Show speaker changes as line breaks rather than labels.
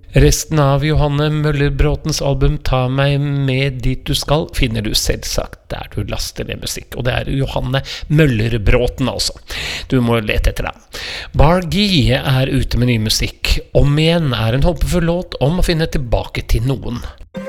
Resten av Johanne Møller-Bråtens album Ta meg med dit du skal finner du selvsagt der du laster ned musikk. Og det Johanne Møller-Bråten altså. Du må lete etter det. Bar-G ute med ny musikk. Om igjen en håpefull låt om å finne tilbake til noen.